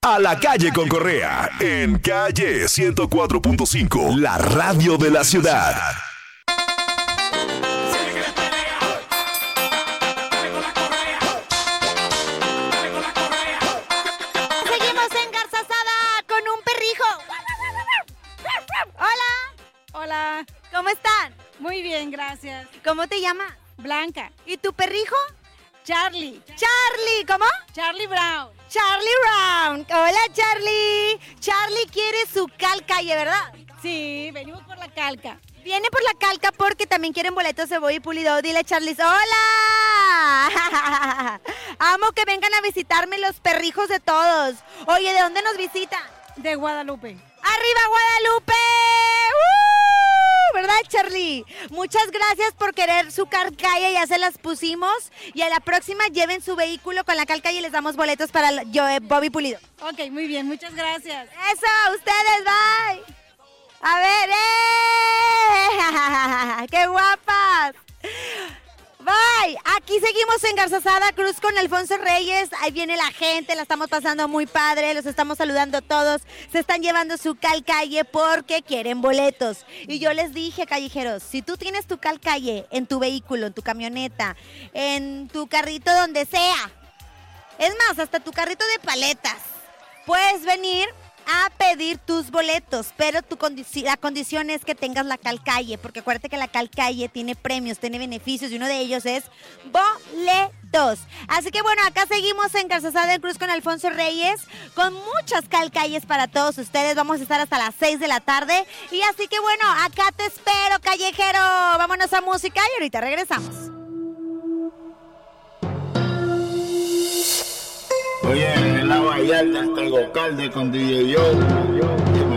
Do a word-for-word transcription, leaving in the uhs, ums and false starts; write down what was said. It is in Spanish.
A la calle con Correa, en Calle ciento cuatro punto cinco, la radio de la ciudad. Seguimos engarzazada con un perrijo. Hola. Hola. ¿Cómo están? Muy bien, gracias. ¿Cómo te llamas? Blanca. ¿Y tu perrijo? Charlie. Charlie. ¿Cómo? Charlie Brown. Charlie Brown. Hola, Charlie. Charlie quiere su calcalle, ¿verdad? Sí, venimos por la calca. Viene por la calca porque también quieren boletos de Bobby Pulido. Dile, Charlie, ¡hola! Amo que vengan a visitarme los perrijos de todos. Oye, ¿de dónde nos visitan? De Guadalupe. ¡Arriba, Guadalupe! ¡Uh! ¿Verdad, Charlie? Muchas gracias por querer su calcalle, ya se las pusimos. Y a la próxima lleven su vehículo con la calcalle y les damos boletos para el- yo, eh, Bobby Pulido. Ok, muy bien, muchas gracias. Eso, ustedes, bye. A ver, ¡eh! ¡Qué guapas! Bye. Aquí seguimos en Garzazada Cruz con Alfonso Reyes. Ahí viene la gente, la estamos pasando muy padre, los estamos saludando todos. Se están llevando su calcalle porque quieren boletos. Y yo les dije, callejeros, si tú tienes tu calcalle en tu vehículo, en tu camioneta, en tu carrito, donde sea, es más, hasta tu carrito de paletas, puedes venir a pedir tus boletos, pero tu condici- la condición es que tengas la calcalle, porque acuérdate que la calcalle tiene premios, tiene beneficios y uno de ellos es boletos. Así que bueno, acá seguimos en Garzazada Cruz con Alfonso Reyes, con muchas calcalles para todos ustedes. Vamos a estar hasta las seis de la tarde y así que bueno, acá te espero, callejero. Vámonos a música y ahorita regresamos. Oye, en la Vallarta, hasta el Gocalde con D J Joe.